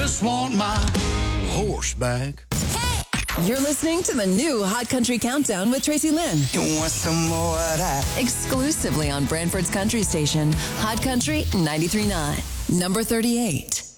Just want my horse back. You're listening to the new Hot Country Countdown with Tracy Lynn. You want some more of that? Exclusively on Brantford's Country Station, Hot Country 93.9. Number 38.